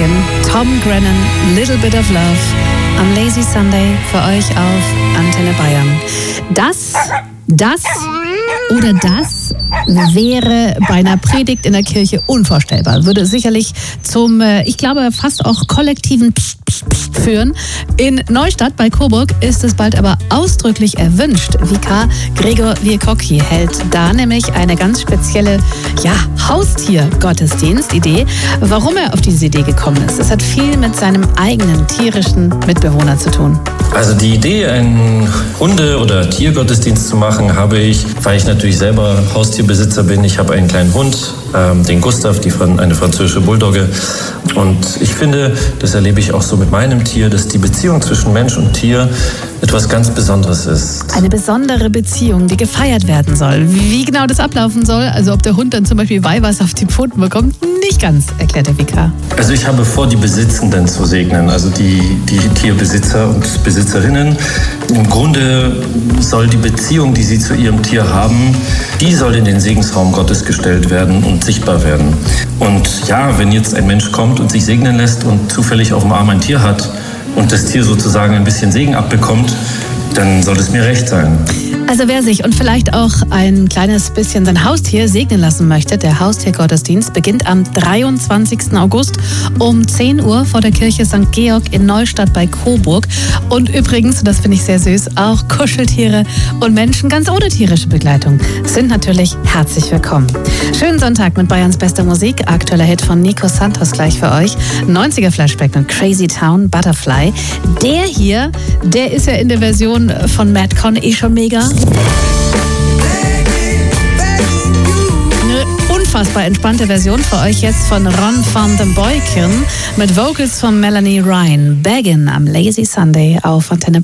Beginn. Tom Grennan, Little Bit of Love am Lazy Sunday für euch auf Antenne Bayern. Das wäre bei einer Predigt in der Kirche unvorstellbar. Würde sicherlich zum, ich glaube, fast auch kollektiven Psst führen. In Neustadt bei Coburg ist es bald aber ausdrücklich erwünscht. Vikar Gregor Wiekocki hält da nämlich eine ganz spezielle Haustier-Gottesdienst-Idee. Warum er auf diese Idee gekommen ist, das hat viel mit seinem eigenen tierischen Mitbewohner zu tun. Also die Idee, einen Hunde- oder Tiergottesdienst zu machen, habe ich, weil ich natürlich selber Haustierbesitzer bin. Ich habe einen kleinen Hund, den Gustav, eine französische Bulldogge. Und ich finde, das erlebe ich auch so mit meinem Tier, dass die Beziehung zwischen Mensch und Tier etwas ganz Besonderes ist. Eine besondere Beziehung, die gefeiert werden soll. Wie genau das ablaufen soll, also ob der Hund dann zum Beispiel Weihwasser auf die Pfoten bekommt, nicht ganz, erklärt der Vikar. Also ich habe vor, die Besitzenden zu segnen, also die Tierbesitzer und Besitzerinnen. Im Grunde soll die Beziehung, die sie zu ihrem Tier haben, die soll in den Segensraum Gottes gestellt werden und sichtbar werden. Und ja, wenn jetzt ein Mensch kommt und sich segnen lässt und zufällig auf dem Arm ein Tier hat und das Tier sozusagen ein bisschen Segen abbekommt, dann soll es mir recht sein. Also wer sich und vielleicht auch ein kleines bisschen sein Haustier segnen lassen möchte, der Haustiergottesdienst beginnt am 23. August um 10 Uhr vor der Kirche St. Georg in Neustadt bei Coburg. Und übrigens, das finde ich sehr süß, auch Kuscheltiere und Menschen ganz ohne tierische Begleitung sind natürlich herzlich willkommen. Schönen Sonntag mit Bayerns bester Musik. Aktueller Hit von Nico Santos gleich für euch. 90er Flashback mit Crazy Town, Butterfly. Der hier, der ist ja in der Version von Madcon schon mega. Eine unfassbar entspannte Version für euch jetzt von Ron van den Boyken mit Vocals von Melanie Ryan. Beggin' am Lazy Sunday auf Antenne Bayern.